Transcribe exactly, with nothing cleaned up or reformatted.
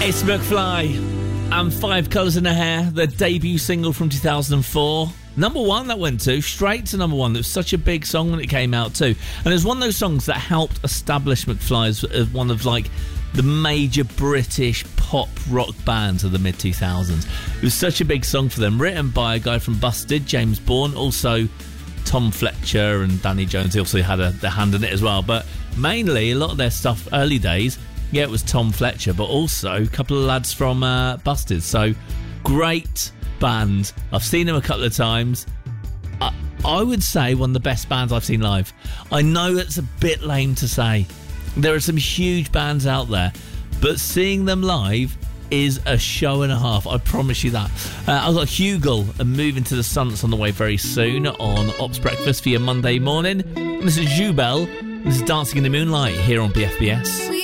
It's McFly and Five Colours in Her Hair, their debut single from two thousand four. Number one that went to, straight to number one. It was such a big song when it came out too. And it was one of those songs that helped establish McFly as, as one of like the major British pop rock bands of the mid two thousands. It was such a big song for them, written by a guy from Busted, James Bourne, also Tom Fletcher and Danny Jones. They also had a, their hand in it as well. But mainly, a lot of their stuff, early days, yeah, it was Tom Fletcher, but also a couple of lads from uh, Busted. So, great band. I've seen them a couple of times. I, I would say one of the best bands I've seen live. I know it's a bit lame to say. There are some huge bands out there, but seeing them live is a show and a half. I promise you that. Uh, I've got Hugel and Moving to the Sun that's on the way very soon on Ops Breakfast for your Monday morning. This is Jubel. This is Dancing in the Moonlight here on B F B S.